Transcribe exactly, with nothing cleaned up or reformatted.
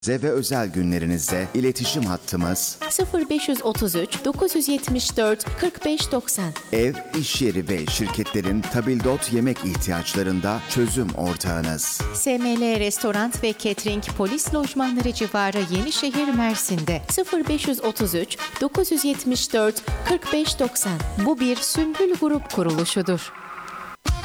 ve özel günlerinizde iletişim hattımız sıfır beş otuz üç dokuz yetmiş dört kırk beş doksan. ev, iş yeri ve şirketlerin tabildot yemek ihtiyaçlarında çözüm ortağınız. S M L Restoran ve Catering Polis Lojmanları civarı Yenişehir, Mersin'de sıfır beş otuz üç dokuz yetmiş dört kırk beş doksan. Bu bir Sümbül Grup kuruluşudur.